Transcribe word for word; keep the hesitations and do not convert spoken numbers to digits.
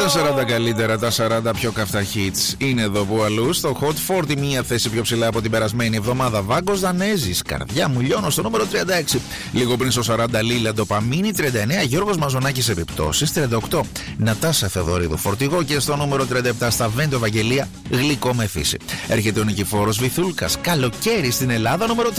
Τα σαράντα καλύτερα, τα σαράντα πιο καυτά hits είναι εδώ που αλλού. Στο Hot σαράντα, μία θέση πιο ψηλά από την περασμένη εβδομάδα. Βάγκος Δανέζης, καρδιά μου λιώνω στο νούμερο τριάντα έξι. Λίγο πριν στο σαράντα, Λίλα Ντοπαμίνη. τριάντα εννέα, Γιώργος Μαζονάκης, επιπτώσεις. τριάντα οκτώ, Νατάσα Θεοδωρίδου, φορτηγό. Και στο νούμερο τριάντα επτά, στα Βέντο Ευαγγελία, γλυκό με φύση. Έρχεται ο Νικηφόρος Βυθούλκας, καλοκαίρι στην Ελλάδα, νούμερο τρία.